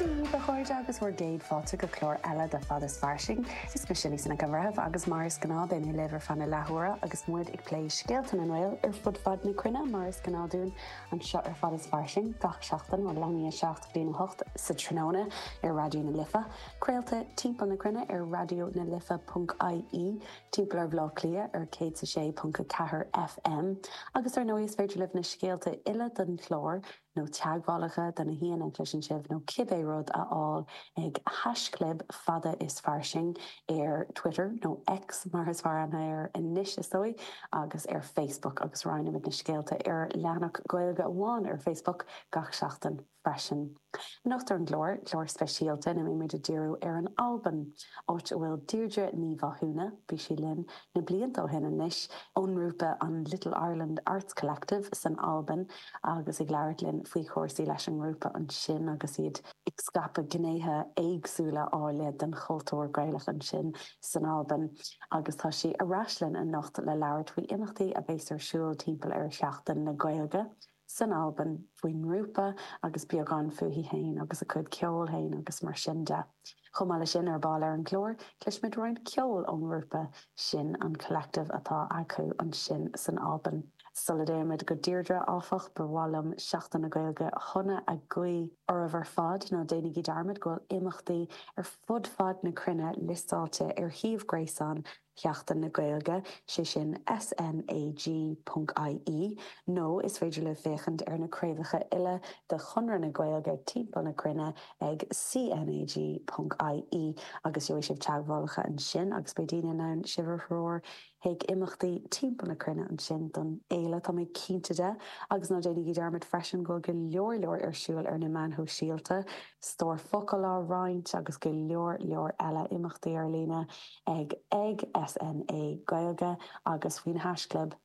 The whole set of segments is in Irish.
Níomh chuirde agus bhór géad fáte go chlór eile de fad is farsing. Is me sin sanna go bhreh agus Mars gná ben I lever fanna lethúra agus muid ag play scéaltan an bhil ar fud fad na crunne Mars gná dún an seo ar fad is farsing gach seachtain ó langí 7 bliana 8 sa Tróna ar radio na Lifa. Creaalta timp na crunne ar radio na lifa.ie timp ar bhlá clia ar 106.4 FM agus ar nóis féidir libh na scéalta ile den chlór no teaghálacha den na hían an cluisin sibh no cibé rud a all ag hasclub fada is farsing ar Twitter no X mar is far an ar inis is dói agus ar Facebook agus ráine mit na scéalta ar leannach goilga amháin ar Facebook gach seachtain freisin. Nachtar an glór speisialta na mé muidir díú ar an Alban áit bhfuil Deirdre Ní Bhathúna bí sí linn na blianta ó hin inis ónrúpa an Little Ireland Arts Collective san Alban agus ag leirlinn faoi chóirsaí leis an grúpa an sin agus iad ag scapa gnéithe éagsúla áile den chultúir gréilech an sin san Alban agus tá sí aráislinn an nacht le leabhar faoi imachtaí a bhééis ar siúil timpeall ar seachtain na Gaeilge san Alban faoin rúpa agus beagán fuhí hain agus a chud ceol hain agus mar sin de. Chomáile sin ar báil ar an chlór, cluismid roiin ceol ón rúpa sin an collective atá acu an sin san Alban. Solidéimid go Deirdre áfach bhhalam seachtain na Gaeilge chuna a gcuí ar a bhar fad ná déananig darmid ghfuil imachtaí ar fud fad na crunne listáte ar Thíomh Gréasáin Ceachtain na Gaeilge sé sin snag.ie nó is féidir le féchant ar na craomhacha ile de chunra na Gaeilge timpeall na crunne ag cnag.ie agus jo sibh teaghálacha an sin agus beidíine nán sibhar thróir héag imachtaí timpeall na crunne an sin don éile tá mé cínta de agus ná déananig darmid freisin go leor ar siúil ar na manthú síalta stór focail lá roinnt agus go leor eile imachtaí ar lína ag SNA Gaeilge agus faoin hasclub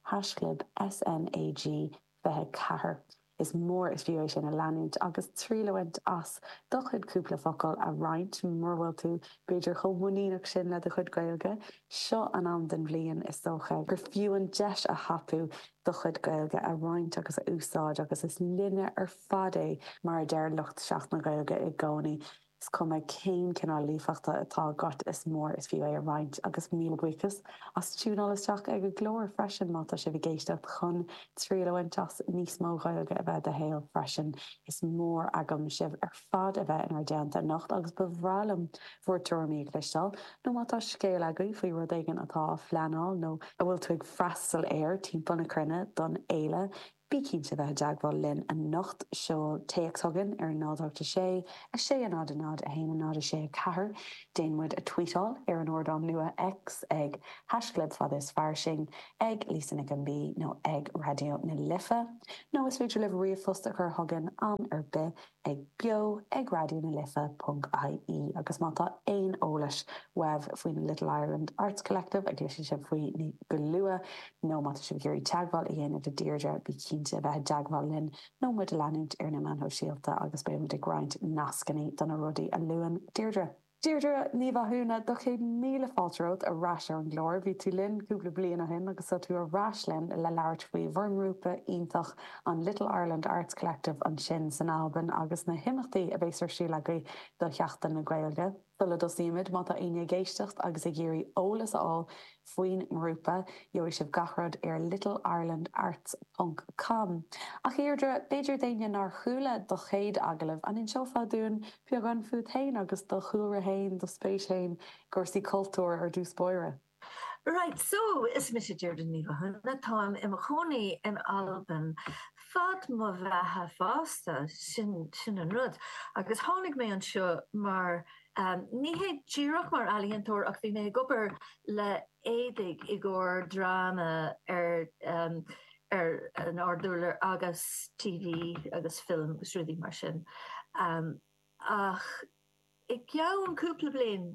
SNAG bheith cahar. Is mór is bhío sin a leanúint agus trílehhaint as do chud cúpla focail a roinnt marhfuil tú beidir chomhaíach sin le a chud Gaeilge seo an am den bblion is dócha gur fiúan deis a hapú do chud Gaeilge a roinnt agus a úsáid agus is linne ar fadé mar deir lucht seach na Gaeilge i gcónaí. Is cum céim cinál lífachta atá gat is mór is fiú ar roinnt agus míl buchas as túnalasteach ag go glóir freisin mátá sé bh géisteach chun trílehhaintas níos mó Gaeilge a bheith de héal freisin is mór agam sibh ar fad a bheith inar déanta nacht agus bhrálam fuair tuairmí leistal nó mátá scéal agaí faoi rud éigen atá fleanáil nó a bhfuil tú ag freastal air timpeall na crunne don éile bí cínte bheith deagháil linn a nocht seo téagshagan ar nádáachta sé a sé a nád a héana nád a sé cahar déanmuid a tweetáil ar an ordán nua X ag hasclub fad is farsing ag lísanna an bí nó ag radio na Lifa nó is féidir leh riomhfusta chu hagan an ar be ag bio ag radio na Lifa.ie agus mátá éon ólais webh faoin Little Ireland Arts Collective ag léisi sé faoi ní go lua nó mátá si bhgurí teagháil a dhéanamh a Deirdre bí cínte bheith deagháil linn nó muid a leanúint ar na manthó síalta agus bé muid ag roinnt nascaní don a rudaí a luúan Deirdre. Deirdre Ní Bhathúna do ché míle fáilteót a ráis ar an glór bhí tú linn cúpla bliana hin agus sa tú a ráislinn le leabhart faoi bhormrúpa ítach an Little Ireland Arts Collective an sin san Alban agus na himachtaí a bhééis ar siúlagaí do cheachtain na Gaeilge. Fulla dosíimiid má tá aine géistecht agus a géirí ólas á faoin mrúpa jo is sibh gachrad ar littleirelandarts.com. Ach Deirdre, beidir daine nar chuúla do chéad agalah an in seofa dún beag an fuúd hain agus do chuúra hain do spéis hain gursaí cultúr ar dús bóire. Right, so is mis Deirdre Ní Bhathúna táim im chonaí in Alban fad mo bheithe fásta sin an rud agus tháinig mé an seo mar ní hé díireach mar alíontóir ach bhí mé gobar le éidig i gcóir drama ar an ordúlar agus TV agus film srúdaí mar sin. Ach I ceann an cúpla bliain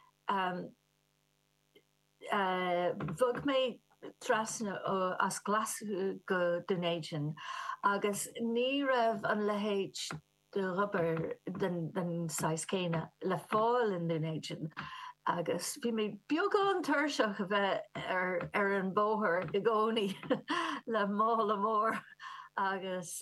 bhog mé trasna as glas go donéidir agus ní raibh an lehéid de rubber den sais céine le fáil in donéidir agus bhí mé beagán tuirseach a bheith ar an bóthir I gcónaí le mála mór agus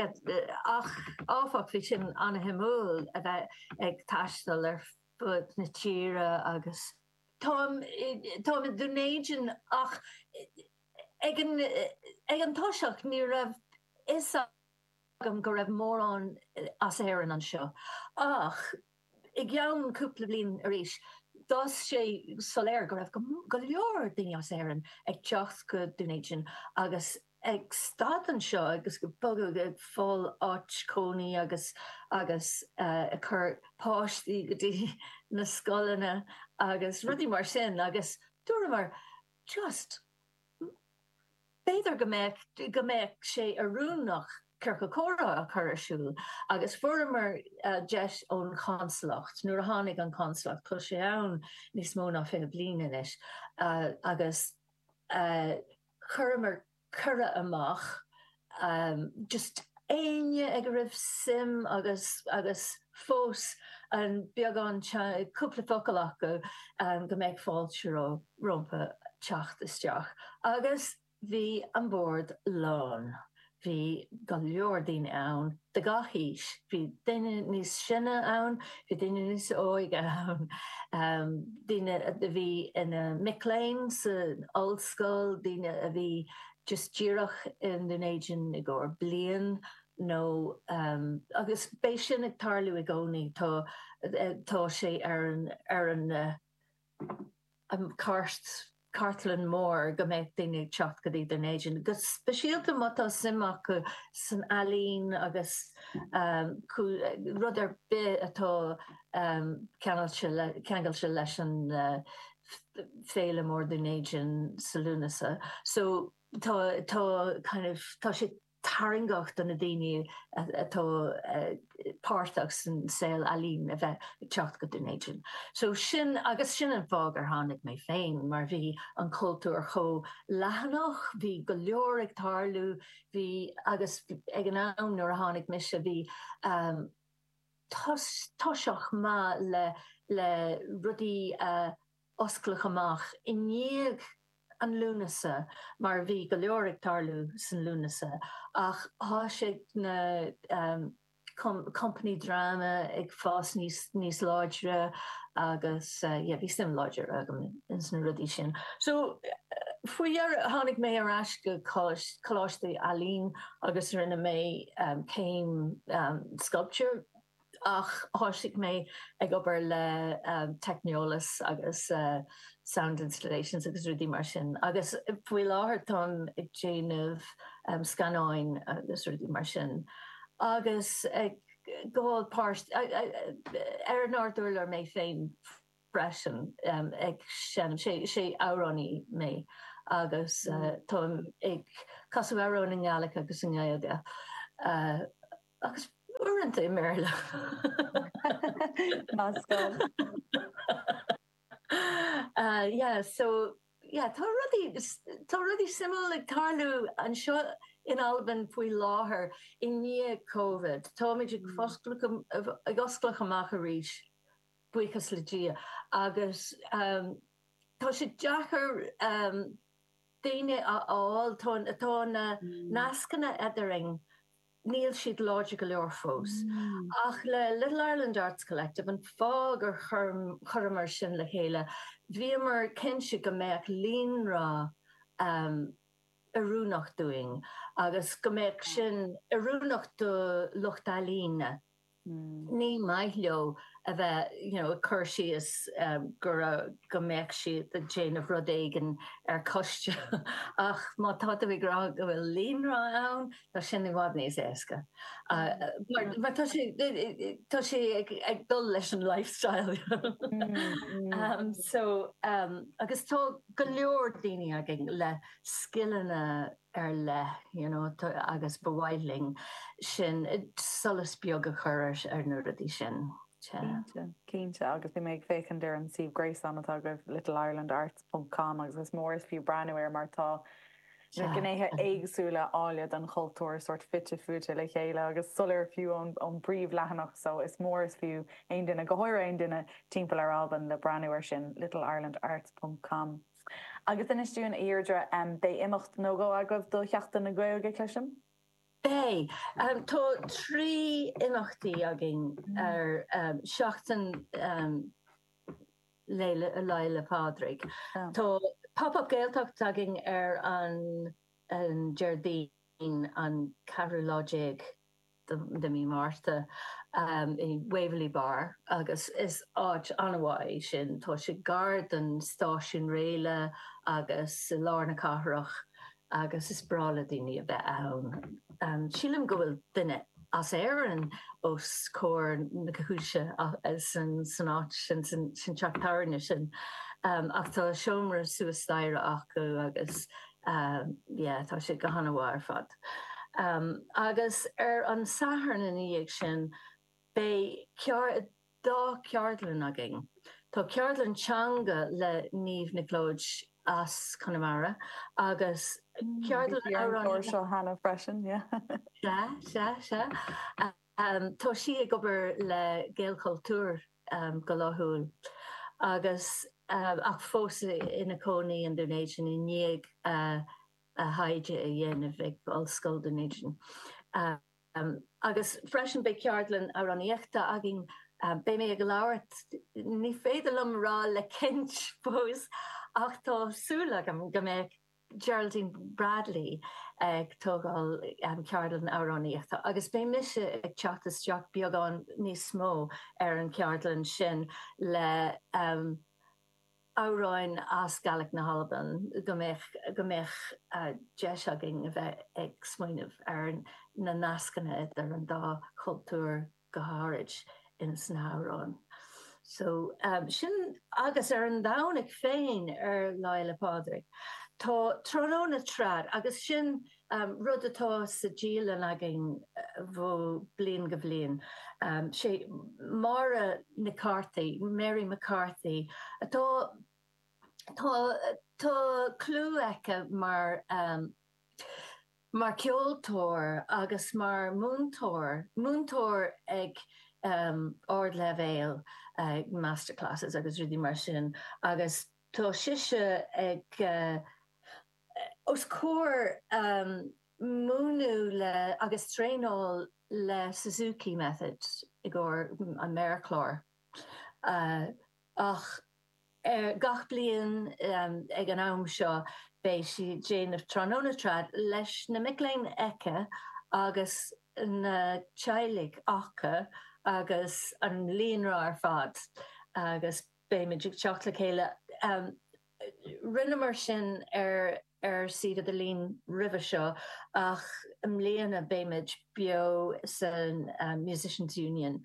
áfach fi sin an himúl a bheith ag taistal fud na tíre agus Tom dunéidir ach ag an toiseach ní raibh is agam go raibh mór an as éan an seo. Ach, ag geann cúpla bliain arís, das sé soléir go raibh go leor daoine as éan ag teach go dunéidir agus ag stad an seo agus go bogad ag fáil áit cónaí agus a chur páistí go dtí na scolanna agus rudí mar sin agus dúra mar just beidir go méid sé arúnach Kirk Cora a chur agus furmer jet ón conslacht, nuair a hánig an conslacht, chu sé ann níos mó nach fin blian is agus churmer cura amach just aine ag raibh sim agus fós an beag an cúpla focailach go méid fáilte rompa teacht isteach. Agus bhí an bord lán. Bhí go leor daoine ann de gahíis, bhí duine níos sinne ann, bhí duine níos óig ann, duine a bhí ina Mick sa Old School, duine a bhí just díreach in dunéidir i gcóir blian, nó agus béis sin ag tarlú i gcónaí tá sé ar an cartlan mór go méid daine teach go dtí dunéidir. Agus speisialta mátá simach go san alín agus rud ar bit atá ceangail se leis an féile mór dunéidir sa lúnasa. So tá sé taringacht an a daine atá páirteach san saoil alín a bheith teacht go dunéidir. So sin agus sin an fág ar tháinig mé féin, mar bhí an cultúr cho lehanach, bhí go leor ag tarlú, bhí agus ag an ann nuair a tháinig mise bhí toiseach má le rudí osclach amach iníag an lúnasa, mar bhí go leor ag tarlú san lúnasa, ach háisigh na company drama ag fás níos láidre agus bhí sim láidre agam in san rudí sin. So faoiar tháinig mé arás go choláiste alín agus rinne mé céim sculpture, ach háisigh mé ag obair le techneolalas agus sound installations agus rudí mar sin. Agus bhui láthir tá ag déanamh scanáin agus rudí mar sin. Agus ag gáil páist ar an ardúil ar mé féin freisin ag sin sé áránaí mé agus tá ag casú áráin in Gaelic agus in Gaeilge. Agus uaireanta i méile. Tá rudí simú ag tarlú an seo in Alban faoi láthair i ní COVID. Tá méid ag osclach amach a rís buchas le dia agus tá sé deachar daine aáil tá nascanna idiring níl siad láide go leor fós. Ach le Little Ireland Arts Collective an fág ar churmar sin le chéile, bhí mar cinse go méid líonrá arúnach doing, agus go méid sin arúnach do Luchtalíne. Ní maith leo a bheith chur síos go méid si a Jane of Rodégan ar coiste ach má tá a bhí gra go bhfuil líonrá ann tá sin i bhád níos éasca. Mar tá sé ag dul leis an lifestyle. So agus tá go leor daoine agin le skillanna ar le, agus bhhaidling sin solas beag a chur ar nuair a dtí sin. Cínte agus bhí méid fécinn dear an Steve Grace an atá goibh littleirelandarts.com agus is mór is fiú breanúir mar tá gnéthe éagsúla áliad an chultúir sort fitte fute le chéile agus sulir fiú an bríomh lehanach, so is mór is fiú aon duine gohair aon duine timpeall ar Alban le breanúir sin littleirelandarts.com. Agus in isisiún iardre dé imimecht nó go agah do cheachtain na Gaeilge cleisim? Bé, tá trí imachtaí agin seachtain Leila Padraig. Tá pop-up Gaeltacht agin an Jardín an Carológic de mí Martha in Waverley Bar agus is áit anhaid sin tá sé gard an stáisiún réile agus Lárna Cathrach agus is brala daoine a bheith ann. Sílim go bhfuil duine as éan os cór na cathúise san áit sin teachtarne sin. Ach tá seomra suasdaire acu agus tá sé go hanahhair fad. Agus an saharn in íag sin bé dá ceardlan agin. Tá ceardlan teanga le níomh na glóid as Connemara agus ceardlan seo Hannah freisin, Se. Tá si ag gobar le Gaelcultúr go láthúil agus ach fósa ina cónaí an donation in níag a haide a dhéanamh ag ollscoil donation. Agus freisin be ceardlan ar an íochta agin bé mé ag labhairt ní féidir lom rá le cinint fós ach tá súla go mé Geraldine Bradley ag tógáil ceardlan ar an íochta. Agus bé mise ag teachtasteach beagán níos smó ar an ceardlan sin le áráin as Gaelic na Halban go méich deis agin a bheith ag smaoinmh ar na nascanna ar an dá cultúr go háirid in san árán. So sin agus ar an dánig féin ar Leila Padraig. Tá tróna trad agus sin rud atá sa díalan agin bhó blian go bblion. sé Mara McCarthy, Mary McCarthy, tá clú aice mar ceoltóir agus mar múntóir ag ord levéil masterclasses agus rudí mar sin agus tá siise ag os cór múnú le agus tréáil le Suzuki method i ggur an Merchlár. Ach gach blian ag an am seo bé si Jane of Tróna trad leis na miléin eice agus na teilig acha agus an líonrá ar fad agus bé magic teach le chéile. Rinne mar sin ar siad a líon river seo ach léana béimiid bio san Musicians Union.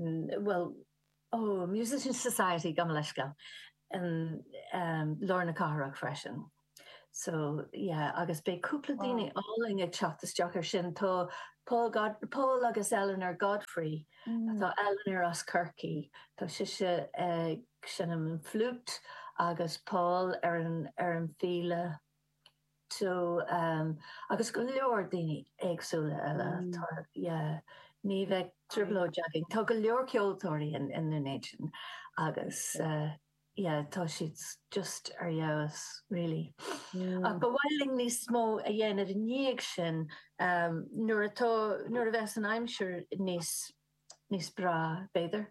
Musicians Society gam leisca and Lorna Cathrach freisin. So agus bé cúpla daoine áling ag teachtasteach ar sin tá Paul agus Eleanor Godfrey, tá Eleanor as Kirky, tá siise ag sinnam an flút agus Paul ar an fíle. So agus go leor daoine agsúla eile ní bheith tribló jagging. Tá go leor ceoltóirí in the nation agus tá siad just ar jaas really. Ach go bhailing níos smó a dhéanamh a níag sin nuair a bheits an aimsir níos bra béidir.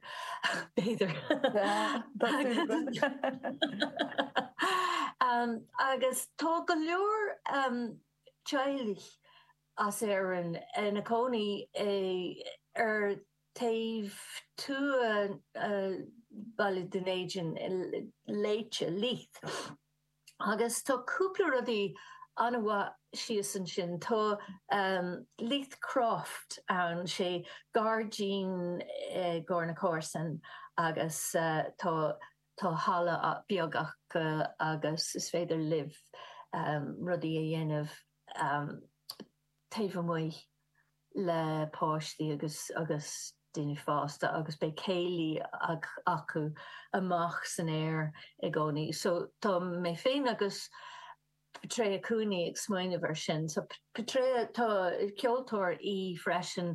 Agus tá go leor teilig as ar na cónaí ar taobh tú Ballydonagin leite líth. Agus tá cúpla rudí anha sios an sin tá Leith Croft an sé Gardín Gorna Corson agus tá hala beagach agus is féidir liv rudí a dhéanamh taobh muoi le páistí agus duine fásta agus bé céilí acu amach san air i gcónaí. So tá mé féin agus Petrea Cooney ag smaoinmh ar sin. So Petrea tá ceoltóir í freisin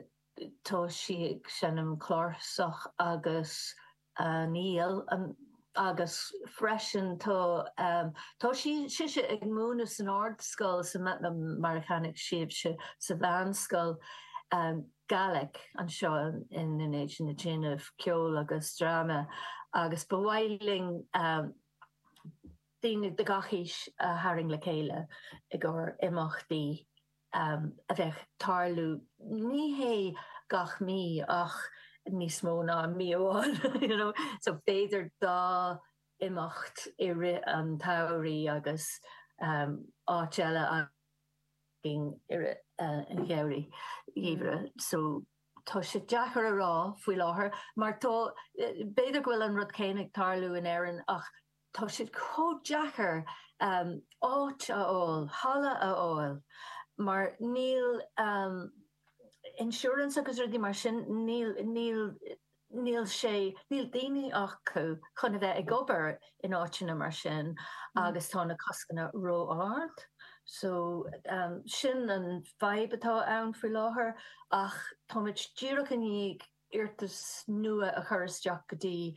tá si ag sinnam chlórsach agus níl agus freisin tá si ag múna san ardscoil sa marchanig siomh sa bhanscoil Gaelic an seo in éid na déanamh ceol agus drama agus bhhailling daoine de gachis haring le chéile I gur imachtaí a bheith tarlú ní hé gach mí ach níos mó ná míháin so féidir dá imacht I ri an tairí agus áteile an ggéirí íomhre so tá sé dechar a rá faoi láthair mar tá beidir bhfuil an rud céinnig tarlú in éireann ach tá siad có dechar áit a fháil hala a fháil mar níl insurance agus rudí mar sin níl daoine acu chuna bheith ag gobar in áitina mar sin agus tána coscanna ró ard. So sin an vibe atá ann faoi láthair ach táid díreach an níag irtas nua a chuiristeach go dtí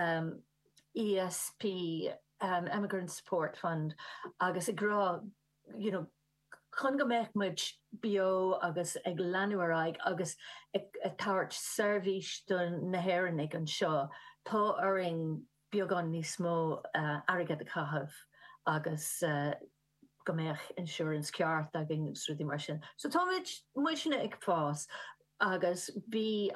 ESP Immigrant Support Fund agus I grá chun go méid muid bio agus ag leanúaráig agus ag táirt servís don nahéannig an seo tá aring beagán níos mó airgad a chahabh agus go méich insurance ceart a gin srúdí mar sin. So tá mu sinna ag fás agus bhí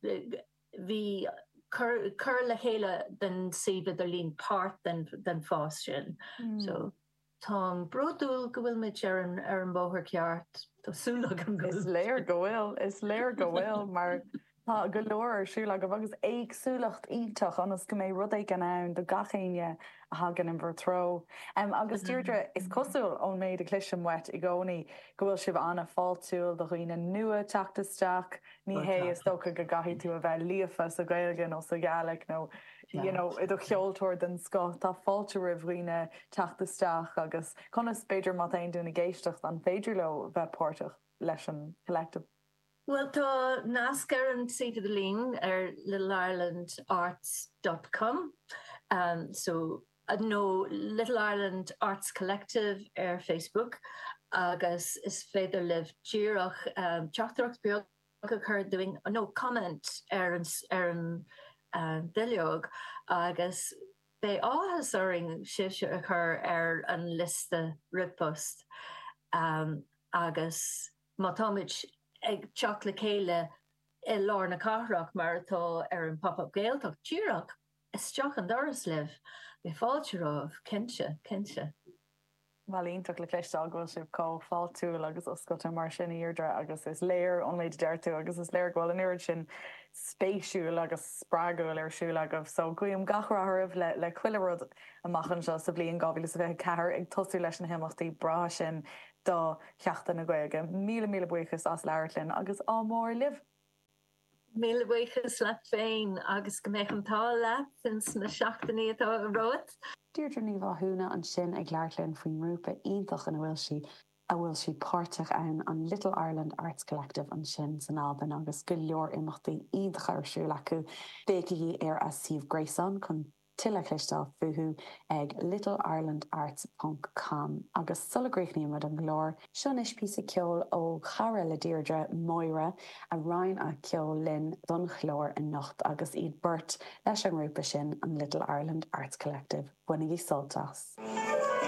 cur le chéile den sibh ar lín páirt den fás sin. So tá broúil go bhfuil mid ar an bóthir ceart Tásúla an go. Is léir go bhfuil mar tá go leir siúla go bhagus éagsúlacht ítach anas go mé rud é gan ann do gachéine a hagan an bhirtró. Agus Deirdre is cosúil ón méid a clisim wet I gcónaí go bhfuil sibh anna fáiltúil do chuoine nua teachtasteach ní hé is tócha go gaithí tú a bheith líofa sa Gaeilge nó sa Gaelic nó I do cheoltóir den sco tá fáilte rih teachtasteach agus conas féidir má aon dúna géisteach an féidir le bheith pórtach leis an collective. Well, tá nascar an Seat of the Lean littleirelandarts.com. So, no Little Ireland Arts Collective Facebook, agus is féidir liv díreach teachtarach beag a chur doing no comment an dileog agus bé áhas aring siise a chur an liste ripost agus má táid ag teach le chéile I lár na carach mar atá an pop-up Gaeltach tíreach is teach an doras liv be fáilteráh cinse. Malíntaach le cléisteáil gohfuil sibh có fáiltúil agus oscailte mar sin Deirdre agus is léir onméid deirú agus is léir ghfuil an irid sin spéisiúil agus sprágúil siúil agah so guim gachrathh le cuiilerud amachchan seo sa blion gábhíle sa bheith ceair ag tosú leis an himachtaí bra sin do cheachtain na Gaeilge. Míle buchas as leirlinn agus ámór liv. Míle buchas le féin agus go méid an tá le fins na seachtaí atá roit. Deirdre ní bhthúna an sin ag leirlinn faoin rúpa ionintach an bhfuil si páirteach an Little Ireland Arts Collective an sin san Alban agus go leor imachtaí ionintach arsú lecu bécaí a Steve Grayson chun Tilla Clistal fuhu ag littleirelandarts.com agus sulagréithníimid an glór sin is písa ceol ó chara le Deirdre Moira a Ryan a ceol linn don chlór in nocht agus iad burt leis an rúpa sin an Little Ireland Arts Collective bunaí soltas.